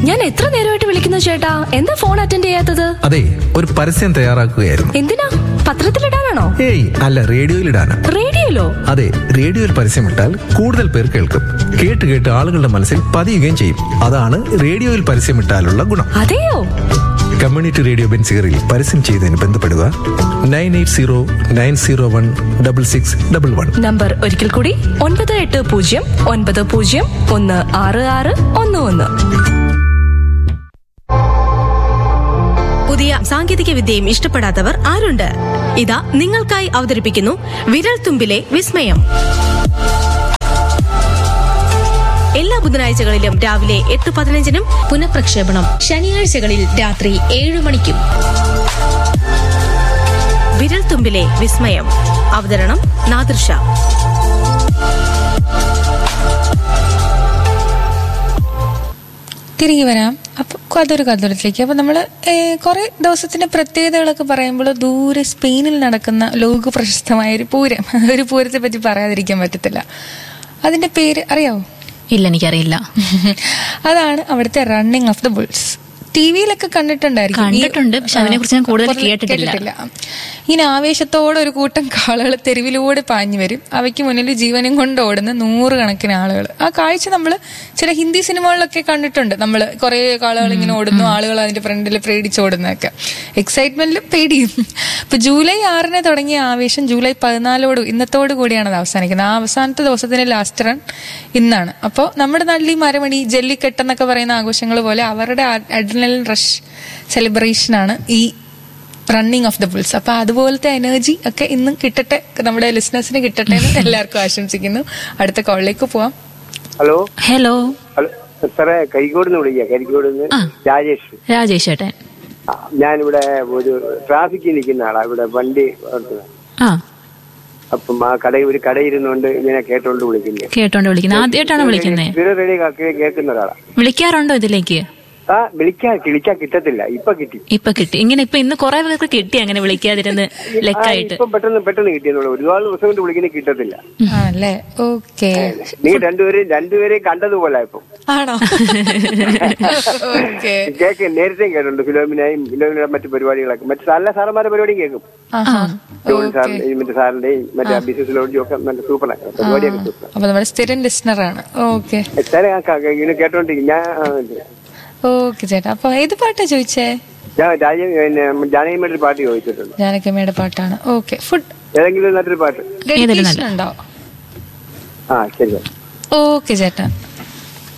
ഞാൻ എത്ര നേരമായിട്ട് വിളിക്കുന്നു ചേട്ടാ, എന്താ ഫോൺ അറ്റൻഡ് ചെയ്യാത്തത്? അതെ, ഒരു പരസ്യം തയ്യാറാക്കുകയായിരുന്നു. എന്തിനാ? പത്രത്തിലിടാനാണോ? ഏയ് അല്ല, റേഡിയോയിലിടാനാ. റേഡിയോയിലോ? അതെ, റേഡിയോയിൽ പരസ്യമിട്ടാൽ കൂടുതൽ പേർ കേൾക്കും. കേട്ട് കേട്ട് ആളുകളുടെ മനസ്സിൽ പതിയുകയും ചെയ്യും. അതാണ് റേഡിയോയിൽ പരസ്യമിട്ടാലുള്ള ഗുണം. അതെയോ? കമ്മ്യൂണിറ്റി റേഡിയോ ബെൻസിഗറിൽ പരസ്യം ചെയ്തതിന് ബന്ധപ്പെടുക 9809016611. നമ്പർ ഒരിക്കൽ കൂടി 9809016611. പുതിയ സാങ്കേതിക വിദ്യയും ഇഷ്ടപ്പെടാത്തവർ ആരുണ്ട്? ഇതാ നിങ്ങൾക്കായി അവതരിപ്പിക്കുന്നു വിരൽ തുമ്പിലെ വിസ്മയം. എല്ലാ ബുധനാഴ്ചകളിലും രാവിലെ 8:15 പുനഃപ്രക്ഷേപണം ശനിയാഴ്ചകളിൽ രാത്രി 7 മണിക്കും. വിരൽ തുമ്പിലെ വിസ്മയം. അവതരണം നാദിർഷ. തിരികെ വരാം. അപ്പോൾ അതൊരു കഥയിലേക്ക്. അപ്പോൾ നമ്മൾ കുറേ ദിവസത്തിന്റെ പ്രത്യേകതകളൊക്കെ പറയുമ്പോൾ ദൂരെ സ്പെയിനിൽ നടക്കുന്ന ലോക പ്രശസ്തമായ ഒരു പൂരം, ഒരു പൂരത്തെ പറ്റി പറയാതിരിക്കാൻ പറ്റത്തില്ല. അതിന്റെ പേര് അറിയാവോ? ഇല്ല, എനിക്കറിയില്ല. അതാണ് അവിടുത്തെ റണ്ണിങ് ഓഫ് ദ ബുൾസ്. ടിവിയിലൊക്കെ കണ്ടിട്ടുണ്ട്, പക്ഷെ അതിനെ കുറിച്ച് ഞാൻ കൂടുതൽ കേട്ടിട്ടില്ല. ഇങ്ങനെ ആവേശത്തോടെ ഒരു കൂട്ടം കാളകൾ തെരുവിലൂടെ പാഞ്ഞു വരും. അവയ്ക്ക് മുന്നിൽ ജീവനും കൊണ്ട് ഓടുന്ന 100 കണക്കിന് ആളുകൾ. ആ കാഴ്ച നമ്മൾ ചില ഹിന്ദി സിനിമകളിലൊക്കെ കണ്ടിട്ടുണ്ട്. നമ്മൾ കുറെ കാളകൾ ഇങ്ങനെ ഓടുന്നു, ആളുകൾ അതിന്റെ ഫ്രണ്ടിൽ പേടിച്ചോടുന്നതൊക്കെ. എക്സൈറ്റ്മെന്റിലും പേടിയും. ഇപ്പൊ ജൂലൈ 6 തുടങ്ങിയ ആവേശം ജൂലൈ 14 ഇന്നത്തോടു കൂടിയാണ് അത് അവസാനിക്കുന്നത്. ആ അവസാനത്തെ ദിവസത്തിന്റെ ലാസ്റ്റ് റൺ ഇന്നാണ്. അപ്പോൾ നമ്മുടെ നാട്ടിൽ ഈ മരമണി, ജല്ലിക്കെട്ട് എന്നൊക്കെ പറയുന്ന ആഘോഷങ്ങൾ പോലെ അവരുടെ അഡ്രിനലിൻ റഷ് സെലിബ്രേഷൻ ആണ് ഈ റണ്ണിങ് ഓഫ് ദ ബുൾസ്. അപ്പൊ അതുപോലത്തെ എനർജി ഒക്കെ ഇന്നും കിട്ടട്ടെ, നമ്മുടെ ലിസണേഴ്സിന് കിട്ടട്ടെ എന്ന് എല്ലാവർക്കും ആശംസിക്കുന്നു. അടുത്ത കോളിലേക്ക് പോവാം. ഹലോ ഹലോ സാറേ, കരിക്കോട് രാജേഷ് ചേട്ടൻ. ഞാനിവിടെ ഒരു ട്രാഫിക്കിൽ നിൽക്കുന്ന ആളാ, ഇവിടെ വണ്ടി അപ്പം ആ ഒരു കടയിരുന്നോണ്ട് ഇങ്ങനെ കേട്ടോണ്ട് വിളിക്കുന്നത്. ആദ്യമായിട്ടാണ് വിളിക്കുന്നത്? കേൾക്കുന്ന ഒരാളാ. വിളിക്കാറുണ്ടോ ഇതിലേക്ക്? വിളിച്ചാ കിട്ടത്തില്ല. ഇപ്പൊ കിട്ടി. ഇങ്ങനെ ഇന്ന് കുറെ പേർക്ക് കിട്ടി അങ്ങനെ വിളിക്കാതിരുന്ന് ലെക്കായിട്ട്. ഇപ്പൊ പെട്ടെന്ന് കിട്ടിയെന്നുള്ളൂ. ഒരുപാട് ദിവസം കൊണ്ട് വിളിക്കുന്നത് കിട്ടത്തില്ല. നീ രണ്ടുപേരെയും കണ്ടതുപോലെ ഇപ്പൊ നേരത്തെ കേട്ടുണ്ട്. ഫിലോമിനയുടെ മറ്റു പരിപാടികളൊക്കെ, മറ്റു നല്ല സാറന്മാരുടെ പരിപാടിയും കേൾക്കും. മറ്റേ സാറിന്റെയും മറ്റേ ബിസിനസ് ലോഡ്ജും ഒക്കെ നല്ല സൂപ്പറാണ് പരിപാടിയൊക്കെ. ഇങ്ങനെ കേട്ടോണ്ടിരിക്കും ഞാൻ. ഓക്കെ ചേട്ടാ, അപ്പൊ ഏത് പാട്ടാ ചോദിച്ചേ? ജാനകിയമ്മയുടെ പാട്ട് ചോദിച്ചിട്ടുണ്ട്. ജാനകിയമ്മയുടെ പാട്ടാണ്. ഓക്കെ. ഫുഡ് ഏതെങ്കിലും നല്ലൊരു പാട്ട് ഉണ്ടോ? ശരി. ഓക്കെ ചേട്ടാ.